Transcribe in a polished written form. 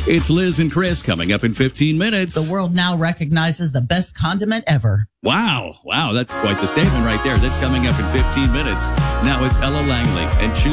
It's Liz and Chris coming up in 15 minutes. The world now recognizes the best condiment ever. Wow. That's quite the statement right there. That's coming up in 15 minutes. Now it's Ella Langley and Choose